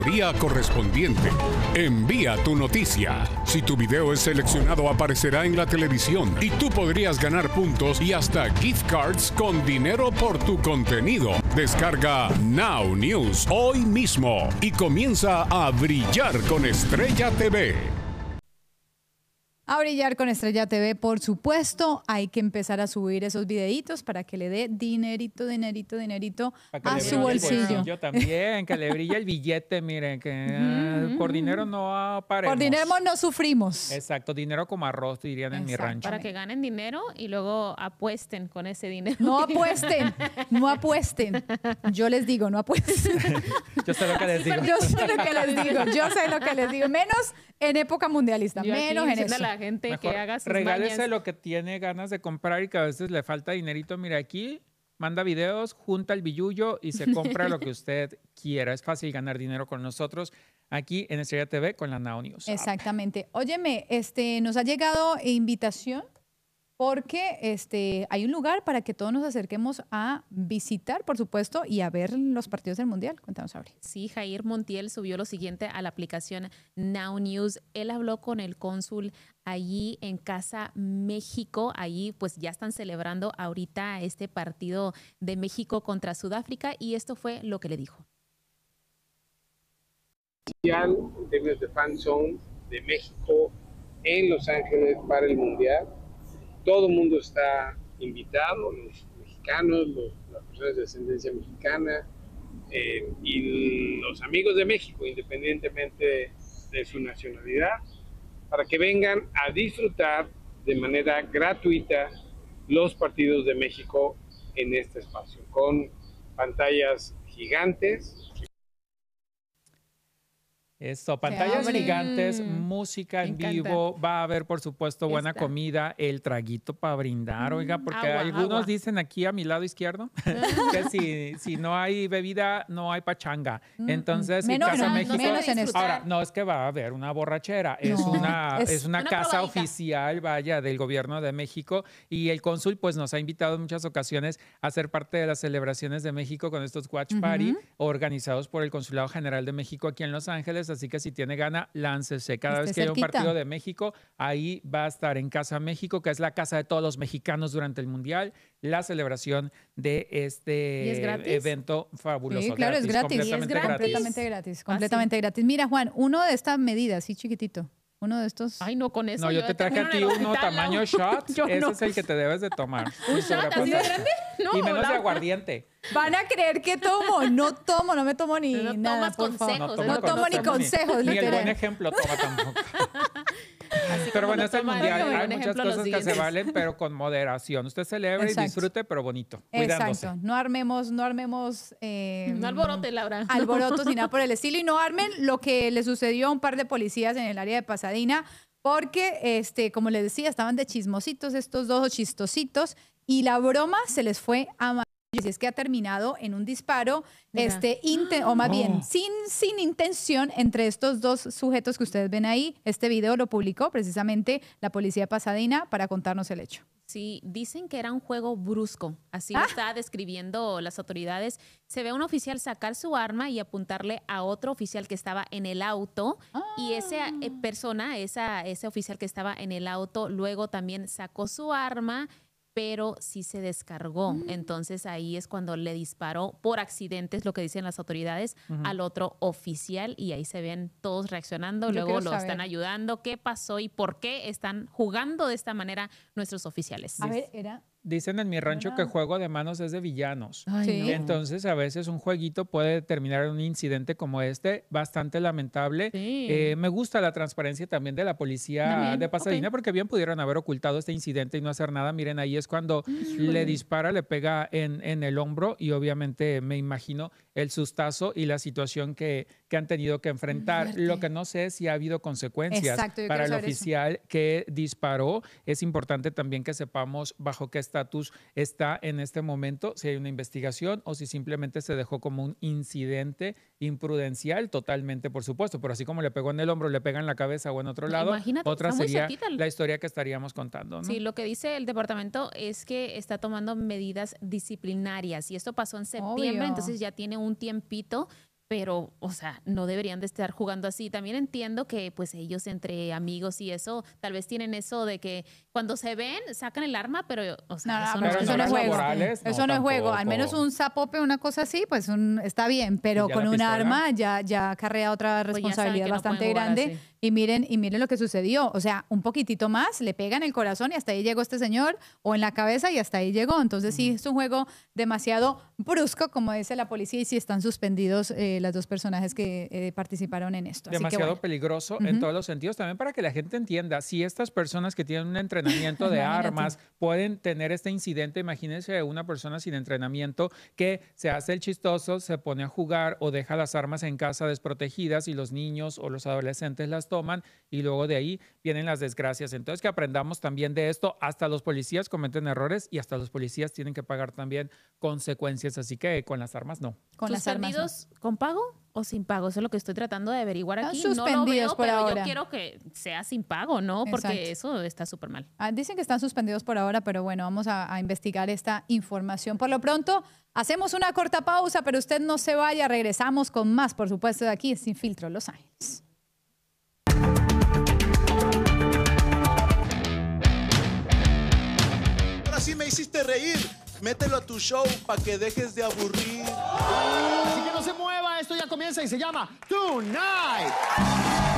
Día correspondiente. Envía tu noticia. Si tu video es seleccionado, aparecerá en la televisión y tú podrías ganar puntos y hasta gift cards con dinero por tu contenido. Descarga Now News hoy mismo y comienza a brillar con Estrella TV. A brillar con Estrella TV, por supuesto, hay que empezar a subir esos videitos para que le dé dinerito a su bolsillo. Yo también, que le brille el billete, miren, que por dinero no aparemos. Por dinero no sufrimos. Exacto, dinero como arroz, dirían en mi rancho. Para que ganen dinero y luego apuesten con ese dinero. No apuesten, no apuesten. Yo les digo, no apuesten. Yo sé lo que les digo. Yo sé lo que les digo, menos en época mundialista, menos en eso. Gente mejor que haga sus regálese mañas. lo que tiene ganas de comprar y que a veces le falta dinerito. Mira, aquí manda videos, junta el billullo y se compra lo que usted quiera. Es fácil ganar dinero con nosotros aquí en Estrella TV con la Now News. Exactamente. Óyeme, nos ha llegado invitación porque hay un lugar para que todos nos acerquemos a visitar, por supuesto, y a ver los partidos del Mundial. Cuéntanos, Auri. Sí, Jair Montiel subió lo siguiente a la aplicación Now News. Él habló con el cónsul allí en Casa México. Allí pues ya están celebrando ahorita este partido de México contra Sudáfrica y esto fue lo que le dijo. En términos de fan zone de México en Los Ángeles para el Mundial. Todo el mundo está invitado, los mexicanos, las personas de ascendencia mexicana y los amigos de México, independientemente de su nacionalidad, para que vengan a disfrutar de manera gratuita los partidos de México en este espacio, con pantallas gigantes. Eso, pantallas gigantes, música en vivo, va a haber por supuesto buena comida, el traguito para brindar, oiga, porque algunos dicen aquí a mi lado izquierdo que si no hay bebida, no hay pachanga. Entonces, en Casa México, ahora, no es que va a haber una borrachera, es una casa oficial, vaya, del gobierno de México y el cónsul pues nos ha invitado en muchas ocasiones a ser parte de las celebraciones de México con estos watch party organizados por el Consulado General de México aquí en Los Ángeles. Así que si tiene gana, láncese. Cada vez que haya un partido de México, ahí va a estar en Casa México, que es la casa de todos los mexicanos durante el Mundial, la celebración de este evento fabuloso. Sí, claro, es gratis. Completamente gratis. Mira, Juan, uno de estas medidas, así chiquitito. Uno de estos. Ay, no, con eso. No, yo te traje a ti uno tamaño shot. Ese es el que te debes de tomar. ¿Un shot así de grande? No, y menos de aguardiente. Van a creer que tomo. No tomo, no me tomo ni nada. Tomas consejos. No tomo ni consejos, ni literal. el buen ejemplo toma tampoco. Pero bueno, este mundial hay muchas cosas que se valen, pero con moderación. Usted celebre y disfrute, pero bonito. Cuidándose. Exacto. No armemos. No alborote, Laura. Alborotos ni nada por el estilo. Y no armen lo que le sucedió a un par de policías en el área de Pasadena, porque, como les decía, estaban de chismositos estos dos chistositos y la broma se les fue a mal. Y es que ha terminado en un disparo, o más bien sin intención entre estos dos sujetos que ustedes ven ahí. Este video lo publicó precisamente la policía de Pasadena para contarnos el hecho. Sí, dicen que era un juego brusco, así lo estaba describiendo las autoridades. Se ve a un oficial sacar su arma y apuntarle a otro oficial que estaba en el auto y esa persona, ese oficial que estaba en el auto, luego también sacó su arma, pero sí se descargó. Entonces ahí es cuando le disparó por accidente, es lo que dicen las autoridades, al otro oficial y ahí se ven todos reaccionando, luego lo están ayudando. ¿Qué pasó y por qué están jugando de esta manera nuestros oficiales? A ver, era... Dicen en mi rancho que juego de manos es de villanos. Ay, no. Entonces, a veces un jueguito puede terminar en un incidente como este, bastante lamentable. Sí. Me gusta la transparencia también de la policía de Pasadena, porque bien pudieron haber ocultado este incidente y no hacer nada. Miren, ahí es cuando le dispara, le pega en el hombro y obviamente me imagino el sustazo y la situación que han tenido que enfrentar. Lo que no sé es si ha habido consecuencias para el oficial que disparó. Es importante también que sepamos bajo qué estatus está en este momento, si hay una investigación o si simplemente se dejó como un incidente imprudencial, totalmente, por supuesto, pero así como le pegó en el hombro, le pega en la cabeza o en otro lado, otra sería la historia que estaríamos contando, ¿no? Sí, lo que dice el departamento es que está tomando medidas disciplinarias y esto pasó en septiembre, entonces ya tiene un tiempito, pero, o sea, no deberían de estar jugando así. También entiendo que, pues, ellos entre amigos y eso, tal vez tienen eso de que cuando se ven, sacan el arma, pero, o sea, eso no es juego. Eso no es juego. Al menos un zapope, una cosa así, pues está bien, pero con un arma ya acarrea otra responsabilidad bastante grande. Y miren lo que sucedió. O sea, un poquitito más, le pega en el corazón y hasta ahí llegó este señor, o en la cabeza y hasta ahí llegó. Entonces sí, es un juego demasiado brusco, como dice la policía, y sí están suspendidos las dos personajes que participaron en esto. Demasiado Así que, peligroso en todos los sentidos. También para que la gente entienda, si estas personas que tienen un entrenamiento de armas pueden tener este incidente, imagínense una persona sin entrenamiento que se hace el chistoso, se pone a jugar o deja las armas en casa desprotegidas y los niños o los adolescentes las toman y luego de ahí vienen las desgracias. Entonces que aprendamos también de esto. Hasta los policías cometen errores y hasta los policías tienen que pagar también consecuencias. Así que con las armas no. ¿Con las armas no? ¿Con pago o sin pago? Eso es lo que estoy tratando de averiguar aquí. Están suspendidos no lo veo, por pero ahora. yo quiero que sea sin pago, ¿no? Porque eso está súper mal. Dicen que están suspendidos por ahora, pero bueno, vamos a investigar esta información. Por lo pronto, hacemos una corta pausa, pero usted no se vaya. Regresamos con más, por supuesto, de aquí, Sin Filtro, Los Ángeles. Ahora sí me hiciste reír. Mételo a tu show para que dejes de aburrir. Así que no se mueva, esto ya comienza y se llama Tonight.